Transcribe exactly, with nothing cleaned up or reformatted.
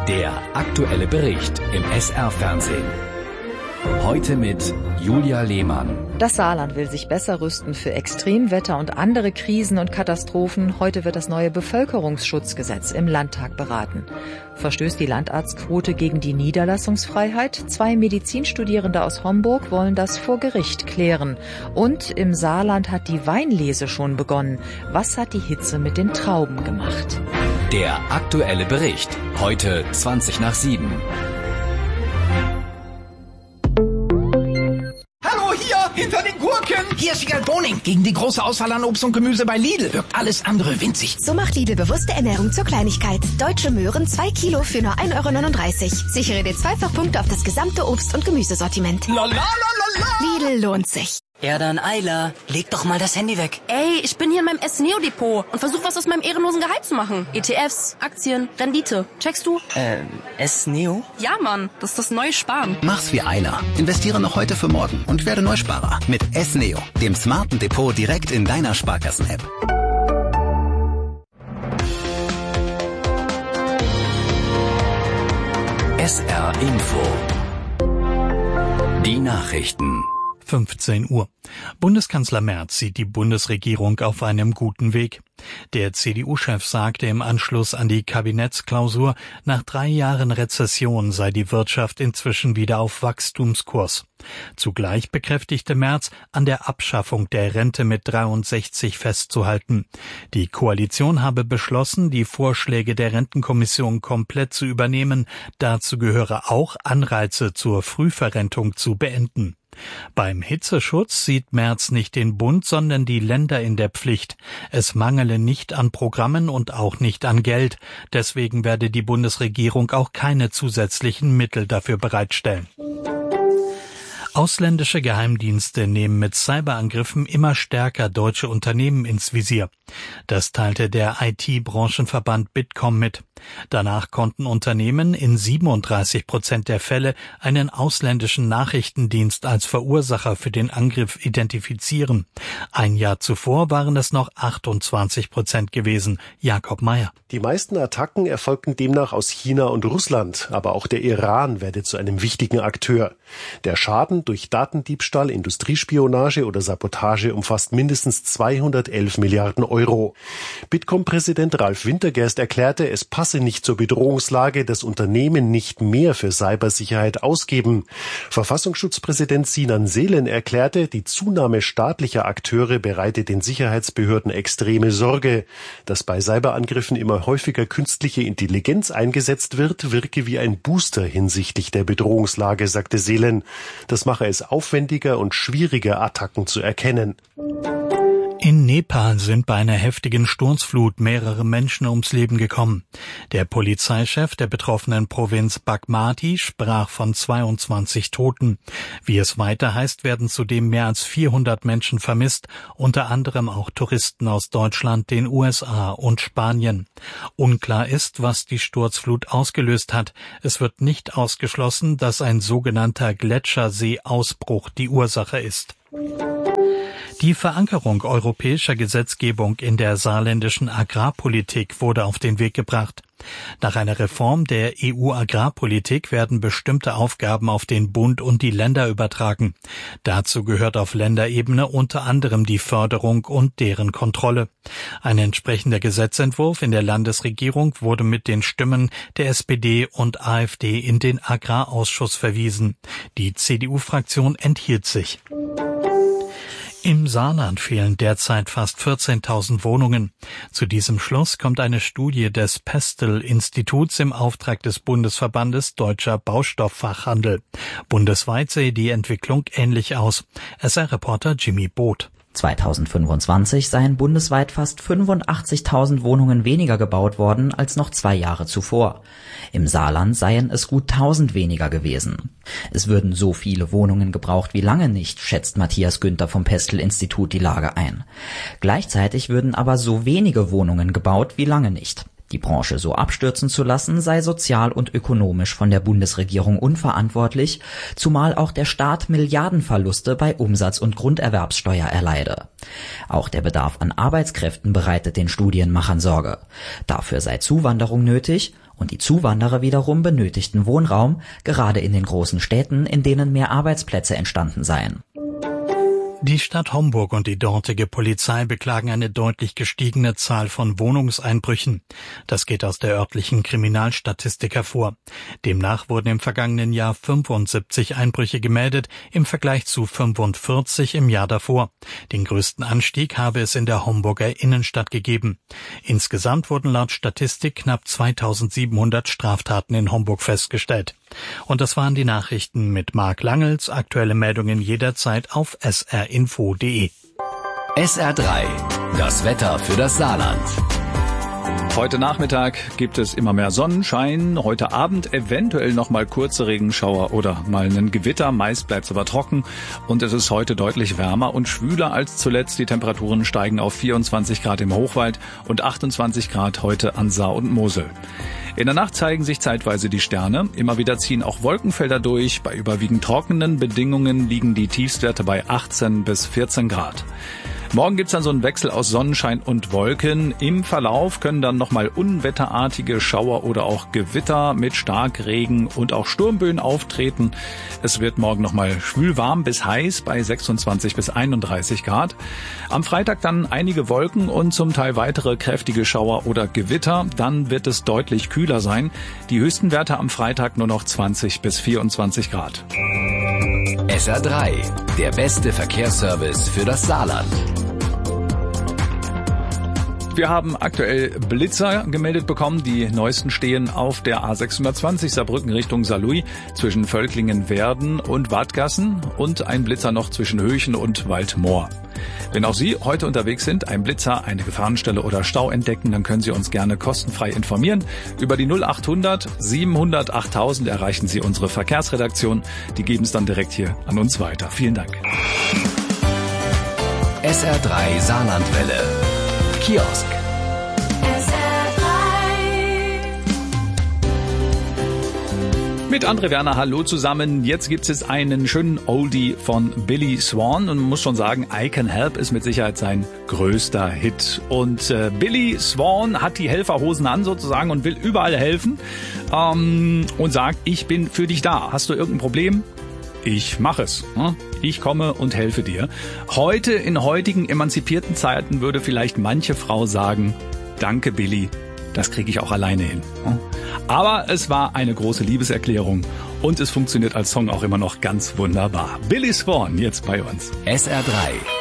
Der aktuelle Bericht im S R-Fernsehen. Heute mit Julia Lehmann. Das Saarland will sich besser rüsten für Extremwetter und andere Krisen und Katastrophen. Heute wird das neue Bevölkerungsschutzgesetz im Landtag beraten. Verstößt die Landarztquote gegen die Niederlassungsfreiheit? Zwei Medizinstudierende aus Homburg wollen das vor Gericht klären. Und im Saarland hat die Weinlese schon begonnen. Was hat die Hitze mit den Trauben gemacht? Der aktuelle Bericht. Heute zwanzig nach sieben. Hinter den Gurken! Hier ist Wiegald Boning. Gegen die große Auswahl an Obst und Gemüse bei Lidl wirkt alles andere winzig. So macht Lidl bewusste Ernährung zur Kleinigkeit. Deutsche Möhren zwei Kilo für nur ein Euro neununddreißig. Sichere dir Zweifachpunkte auf das gesamte Obst- und Gemüsesortiment. La la la la la. Lidl lohnt sich. Ja dann, Ayla, leg doch mal das Handy weg. Ey, ich bin hier in meinem S-Neo-Depot und versuche was aus meinem ehrenlosen Gehalt zu machen. E T Fs, Aktien, Rendite. Checkst du? Äh, S-Neo? Ja, Mann, das ist das neue Sparen. Mach's wie Ayla. Investiere noch heute für morgen und werde Neusparer mit S-Neo, dem smarten Depot direkt in deiner Sparkassen-App. S R-Info. Die Nachrichten. fünfzehn Uhr. Bundeskanzler Merz sieht die Bundesregierung auf einem guten Weg. Der C D U-Chef sagte im Anschluss an die Kabinettsklausur, nach drei Jahren Rezession sei die Wirtschaft inzwischen wieder auf Wachstumskurs. Zugleich bekräftigte Merz, an der Abschaffung der Rente mit dreiundsechzig festzuhalten. Die Koalition habe beschlossen, die Vorschläge der Rentenkommission komplett zu übernehmen. Dazu gehöre auch, Anreize zur Frühverrentung zu beenden. Beim Hitzeschutz sieht Merz nicht den Bund, sondern die Länder in der Pflicht. Es mangele nicht an Programmen und auch nicht an Geld. Deswegen werde die Bundesregierung auch keine zusätzlichen Mittel dafür bereitstellen. Ausländische Geheimdienste nehmen mit Cyberangriffen immer stärker deutsche Unternehmen ins Visier. Das teilte der I T-Branchenverband Bitkom mit. Danach konnten Unternehmen in siebenunddreißig Prozent der Fälle einen ausländischen Nachrichtendienst als Verursacher für den Angriff identifizieren. Ein Jahr zuvor waren es noch achtundzwanzig Prozent gewesen. Jakob Mayer. Die meisten Attacken erfolgten demnach aus China und Russland, aber auch der Iran werde zu einem wichtigen Akteur. Der Schaden durch Datendiebstahl, Industriespionage oder Sabotage umfasst mindestens zweihundertelf Milliarden Euro. Bitkom-Präsident Ralf Wintergerst erklärte, es passe nicht zur Bedrohungslage, dass Unternehmen nicht mehr für Cybersicherheit ausgeben. Verfassungsschutzpräsident Sinan Selen erklärte, die Zunahme staatlicher Akteure bereite den Sicherheitsbehörden extreme Sorge. Dass bei Cyberangriffen immer häufiger künstliche Intelligenz eingesetzt wird, wirke wie ein Booster hinsichtlich der Bedrohungslage, sagte Selen. Das mache es aufwendiger und schwieriger, Attacken zu erkennen. In Nepal sind bei einer heftigen Sturzflut mehrere Menschen ums Leben gekommen. Der Polizeichef der betroffenen Provinz Bagmati sprach von zweiundzwanzig Toten. Wie es weiter heißt, werden zudem mehr als vierhundert Menschen vermisst, unter anderem auch Touristen aus Deutschland, den U S A und Spanien. Unklar ist, was die Sturzflut ausgelöst hat. Es wird nicht ausgeschlossen, dass ein sogenannter Gletscherseeausbruch die Ursache ist. Die Verankerung europäischer Gesetzgebung in der saarländischen Agrarpolitik wurde auf den Weg gebracht. Nach einer Reform der E U-Agrarpolitik werden bestimmte Aufgaben auf den Bund und die Länder übertragen. Dazu gehört auf Länderebene unter anderem die Förderung und deren Kontrolle. Ein entsprechender Gesetzentwurf in der Landesregierung wurde mit den Stimmen der S P D und A f D in den Agrarausschuss verwiesen. Die C D U-Fraktion enthielt sich. Im Saarland fehlen derzeit fast vierzehntausend Wohnungen. Zu diesem Schluss kommt eine Studie des Pestel-Instituts im Auftrag des Bundesverbandes Deutscher Baustofffachhandel. Bundesweit sehe die Entwicklung ähnlich aus. S R-Reporter Jimmy Both. zweitausendfünfundzwanzig seien bundesweit fast fünfundachtzigtausend Wohnungen weniger gebaut worden als noch zwei Jahre zuvor. Im Saarland seien es gut tausend weniger gewesen. Es würden so viele Wohnungen gebraucht wie lange nicht, schätzt Matthias Günther vom Pestel-Institut die Lage ein. Gleichzeitig würden aber so wenige Wohnungen gebaut wie lange nicht. Die Branche so abstürzen zu lassen, sei sozial und ökonomisch von der Bundesregierung unverantwortlich, zumal auch der Staat Milliardenverluste bei Umsatz- und Grunderwerbssteuer erleide. Auch der Bedarf an Arbeitskräften bereitet den Studienmachern Sorge. Dafür sei Zuwanderung nötig und die Zuwanderer wiederum benötigten Wohnraum, gerade in den großen Städten, in denen mehr Arbeitsplätze entstanden seien. Die Stadt Homburg und die dortige Polizei beklagen eine deutlich gestiegene Zahl von Wohnungseinbrüchen. Das geht aus der örtlichen Kriminalstatistik hervor. Demnach wurden im vergangenen Jahr fünfundsiebzig Einbrüche gemeldet, im Vergleich zu fünfundvierzig im Jahr davor. Den größten Anstieg habe es in der Homburger Innenstadt gegeben. Insgesamt wurden laut Statistik knapp zweitausendsiebenhundert Straftaten in Homburg festgestellt. Und das waren die Nachrichten mit Marc Langels. Aktuelle Meldungen jederzeit auf s r info punkt d e. S R drei, das Wetter für das Saarland. Heute Nachmittag gibt es immer mehr Sonnenschein, heute Abend eventuell noch mal kurze Regenschauer oder mal einen Gewitter, meist bleibt es aber trocken und es ist heute deutlich wärmer und schwüler als zuletzt. Die Temperaturen steigen auf vierundzwanzig Grad im Hochwald und achtundzwanzig Grad heute an Saar und Mosel. In der Nacht zeigen sich zeitweise die Sterne, immer wieder ziehen auch Wolkenfelder durch. Bei überwiegend trockenen Bedingungen liegen die Tiefstwerte bei achtzehn bis vierzehn Grad. Morgen gibt's dann so einen Wechsel aus Sonnenschein und Wolken. Im Verlauf können dann nochmal unwetterartige Schauer oder auch Gewitter mit Starkregen und auch Sturmböen auftreten. Es wird morgen nochmal schwül warm bis heiß bei sechsundzwanzig bis einunddreißig Grad. Am Freitag dann einige Wolken und zum Teil weitere kräftige Schauer oder Gewitter. Dann wird es deutlich kühler sein. Die höchsten Werte am Freitag nur noch zwanzig bis vierundzwanzig Grad. S R drei, der beste Verkehrsservice für das Saarland. Wir haben aktuell Blitzer gemeldet bekommen. Die neuesten stehen auf der A sechshundertzwanzig Saarbrücken Richtung Saarlouis zwischen Völklingen-Werden und Wadgassen und ein Blitzer noch zwischen Höchen und Waldmoor. Wenn auch Sie heute unterwegs sind, ein Blitzer, eine Gefahrenstelle oder Stau entdecken, dann können Sie uns gerne kostenfrei informieren. Über die null achthundert siebenhundert achttausend erreichen Sie unsere Verkehrsredaktion. Die geben es dann direkt hier an uns weiter. Vielen Dank. S R drei Saarlandwelle. Kiosk. Mit André Werner, hallo zusammen. Jetzt gibt es einen schönen Oldie von Billy Swan und man muss schon sagen, I Can Help ist mit Sicherheit sein größter Hit. Und äh, Billy Swan hat die Helferhosen an sozusagen und will überall helfen ähm, und sagt, ich bin für dich da. Hast du irgendein Problem? Ich mache es. Ich komme und helfe dir. Heute, in heutigen emanzipierten Zeiten, würde vielleicht manche Frau sagen, danke Billy, das kriege ich auch alleine hin. Aber es war eine große Liebeserklärung und es funktioniert als Song auch immer noch ganz wunderbar. Billy Swan jetzt bei uns. S R drei.